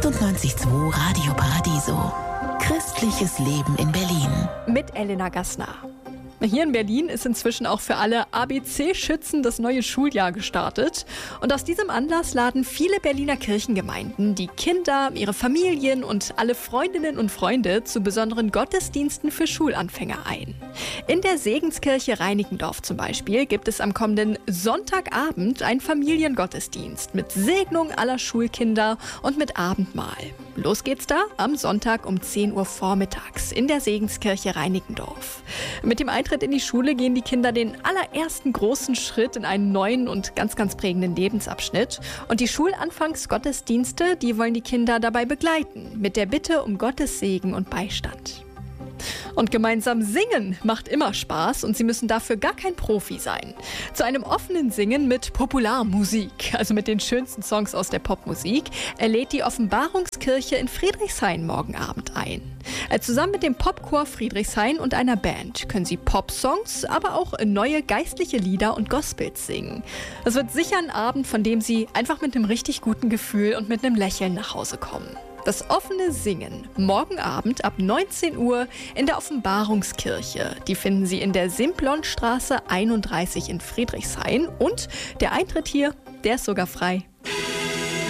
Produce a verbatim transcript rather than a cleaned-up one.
achtundneunzig Komma zwei Radio Paradiso. Christliches Leben in Berlin. Mit Elena Gassner. Hier in Berlin ist inzwischen auch für alle A B C-Schützen das neue Schuljahr gestartet. Und aus diesem Anlass laden viele Berliner Kirchengemeinden die Kinder, ihre Familien und alle Freundinnen und Freunde zu besonderen Gottesdiensten für Schulanfänger ein. In der Segenskirche Reinickendorf zum Beispiel gibt es am kommenden Sonntagabend einen Familiengottesdienst mit Segnung aller Schulkinder und mit Abendmahl. Los geht's da am Sonntag um zehn Uhr vormittags in der Segenskirche Reinickendorf. Mit dem Eintritt in die Schule gehen die Kinder den allerersten großen Schritt in einen neuen und ganz, ganz prägenden Lebensabschnitt. Und die Schulanfangsgottesdienste, die wollen die Kinder dabei begleiten, mit der Bitte um Gottes Segen und Beistand. Und gemeinsam singen macht immer Spaß und Sie müssen dafür gar kein Profi sein. Zu einem offenen Singen mit Popularmusik, also mit den schönsten Songs aus der Popmusik, lädt die Offenbarungskirche in Friedrichshain morgen Abend ein. Zusammen mit dem Popchor Friedrichshain und einer Band können Sie Popsongs, aber auch neue geistliche Lieder und Gospels singen. Es wird sicher ein Abend, von dem Sie einfach mit einem richtig guten Gefühl und mit einem Lächeln nach Hause kommen. Das offene Singen, morgen Abend ab neunzehn Uhr in der Offenbarungskirche. Die finden Sie in der Simplonstraße einunddreißig in Friedrichshain. Und der Eintritt hier, der ist sogar frei.